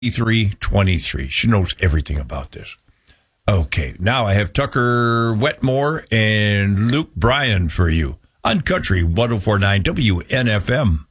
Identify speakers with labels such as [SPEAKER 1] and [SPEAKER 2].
[SPEAKER 1] 2323. She knows everything about this. Okay, now I have Tucker Wetmore and Luke Bryan for you on Country 104.9 WNFM.